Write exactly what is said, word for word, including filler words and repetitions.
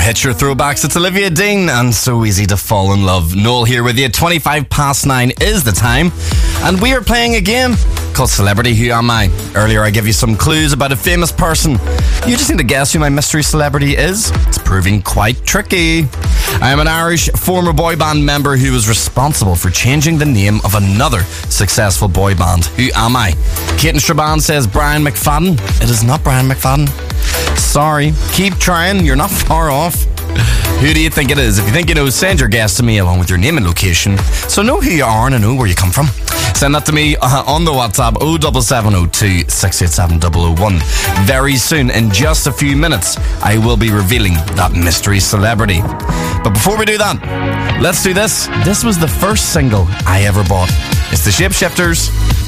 hits your throwbacks. It's Olivia Dean and So Easy to Fall in Love. Noel here with you. twenty-five past nine is the time, and we are playing a game called Celebrity Who Am I? Earlier I gave you some clues about a famous person. You just need to guess who my mystery celebrity is. It's proving quite tricky. I am an Irish former boy band member who was responsible for changing the name of another successful boy band. Who am I? Kate Strabane says Brian McFadden. It is not Brian McFadden. Sorry. Keep trying. You're not far off. Who do you think it is? If you think you know, send your guess to me along with your name and location, so know who you are and I know where you come from. Send that to me uh, on the WhatsApp oh seven seven oh two, six eight seven oh oh one. Very soon, in just a few minutes, I will be revealing that mystery celebrity. But before we do that, let's do this. This was the first single I ever bought. It's the Shapeshifters